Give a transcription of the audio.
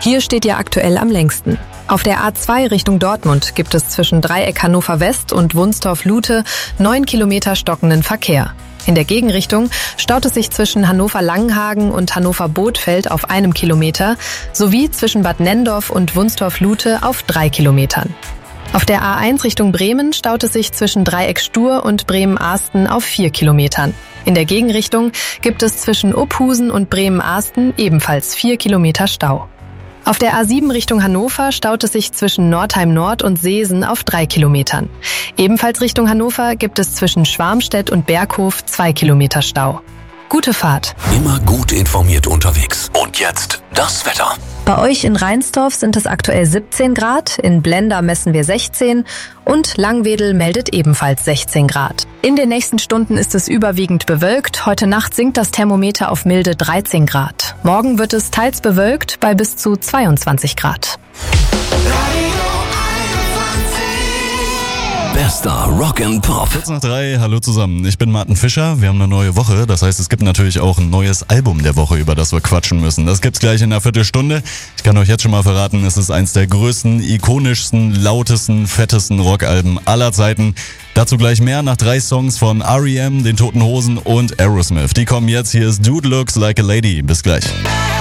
Hier steht ihr aktuell am längsten. Auf der A2 Richtung Dortmund gibt es zwischen Dreieck Hannover West und Wunstorf-Lute 9 Kilometer stockenden Verkehr. In der Gegenrichtung staut es sich zwischen Hannover-Langenhagen und Hannover-Bothfeld auf 1 Kilometer sowie zwischen Bad Nenndorf und Wunstorf-Lute auf 3 Kilometern. Auf der A1 Richtung Bremen staut es sich zwischen Dreieck Stur und Bremen-Ahsten auf 4 Kilometern. In der Gegenrichtung gibt es zwischen Uphusen und Bremen-Ahsten ebenfalls 4 Kilometer Stau. Auf der A7 Richtung Hannover staut es sich zwischen Northeim Nord und Seesen auf 3 Kilometern. Ebenfalls Richtung Hannover gibt es zwischen Schwarmstedt und Berghof 2 Kilometer Stau. Gute Fahrt. Immer gut informiert unterwegs. Und jetzt das Wetter. Bei euch in Reinsdorf sind es aktuell 17 Grad, in Blenda messen wir 16 und Langwedel meldet ebenfalls 16 Grad. In den nächsten Stunden ist es überwiegend bewölkt. Heute Nacht sinkt das Thermometer auf milde 13 Grad. Morgen wird es teils bewölkt bei bis zu 22 Grad. Bester Rock and Pop. 2:45, hallo zusammen. Ich bin Martin Fischer. Wir haben eine neue Woche. Das heißt, es gibt natürlich auch ein neues Album der Woche, über das wir quatschen müssen. Das gibt's gleich in einer Viertelstunde. Ich kann euch jetzt schon mal verraten, es ist eins der größten, ikonischsten, lautesten, fettesten Rockalben aller Zeiten. Dazu gleich mehr nach 3 Songs von R.E.M., den Toten Hosen und Aerosmith. Die kommen jetzt. Hier ist Dude Looks Like a Lady. Bis gleich.